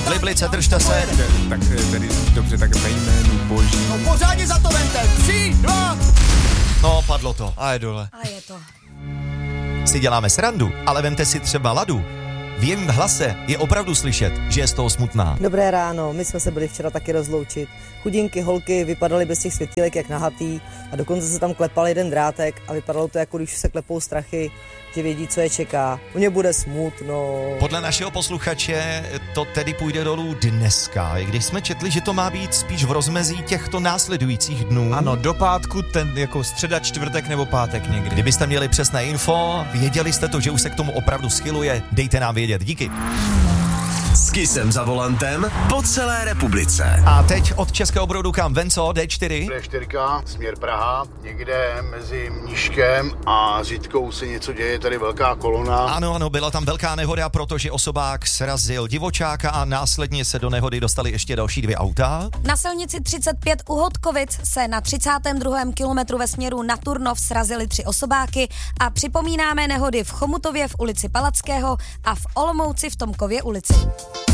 Liblice, držte se. Tak tedy dobře, tak ve jménu Boží. No pořádně za to vente. 3, 2. No, padlo to. A je dole. A je to. Si děláme srandu, ale vemte si třeba Ladu. V jejím hlase je opravdu slyšet, že je z toho smutná. Dobré ráno, my jsme se byli včera taky rozloučit. Chudinky, holky vypadaly bez těch světílek jak nahatý a dokonce se tam klepal jeden drátek a vypadalo to jako když se klepou strachy, že vědí, co je čeká. U mě bude smutno. Podle našeho posluchače to tedy půjde dolů dneska, i když jsme četli, že to má být spíš v rozmezí těchto následujících dnů. Ano, do pátku, ten jako středa, čtvrtek nebo pátek někdy. Kdybyste měli přesné info, věděli jste to, že už se k tomu opravdu schyluje, dejte nám vědět. Díky. S Kissem za volantem po celé republice. A teď od Českého Brodu kam? Venco, D4. D4, směr Praha, někde mezi Mníškem a Řitkou se něco děje, tady velká kolona. Ano, byla tam velká nehoda, protože osobák srazil divočáka a následně se do nehody dostali ještě další 2 auta. Na silnici 35 u Hodkovic se na 32. kilometru ve směru na Turnov srazily 3 osobáky a připomínáme nehody v Chomutově v ulici Palackého a v Olomouci v Tomkově ulici.